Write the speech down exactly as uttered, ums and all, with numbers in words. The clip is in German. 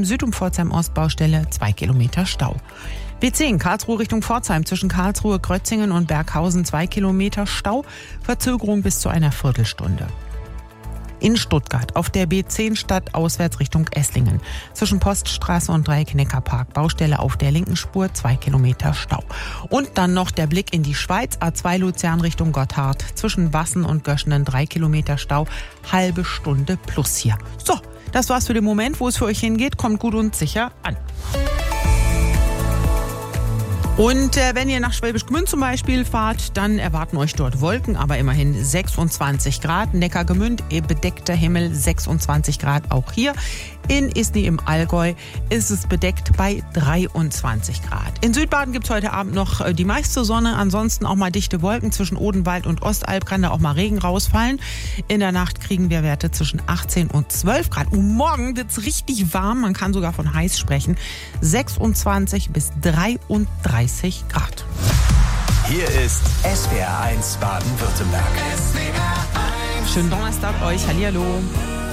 Süd um Pforzheim-Ost-Baustelle zwei Kilometer Stau. B zehn Karlsruhe Richtung Pforzheim zwischen Karlsruhe, Grötzingen und Berghausen zwei Kilometer Stau, Verzögerung bis zu einer Viertelstunde. In Stuttgart auf der B zehn stadtauswärts Richtung Esslingen zwischen Poststraße und Dreieck-Neckar-Park Baustelle auf der linken Spur zwei Kilometer Stau. Und dann noch der Blick in die Schweiz, A zwei Luzern Richtung Gotthard zwischen Wassen und Göschenen drei Kilometer Stau, halbe Stunde plus hier. So, das war's für den Moment, wo es für euch hingeht. Kommt gut und sicher an. Und äh, wenn ihr nach Schwäbisch Gmünd zum Beispiel fahrt, dann erwarten euch dort Wolken, aber immerhin sechsundzwanzig Grad. Neckargemünd, bedeckter Himmel, sechsundzwanzig Grad auch hier. In Isny im Allgäu ist es bedeckt bei dreiundzwanzig Grad. In Südbaden gibt's heute Abend noch äh, die meiste Sonne, ansonsten auch mal dichte Wolken. Zwischen Odenwald und Ostalb kann da auch mal Regen rausfallen. In der Nacht kriegen wir Werte zwischen achtzehn und zwölf Grad. Und morgen wird's richtig warm, man kann sogar von heiß sprechen. sechsundzwanzig bis dreiunddreißig Grad. Hier ist S W R eins Baden-Württemberg. Schönen Donnerstag euch, hallihallo.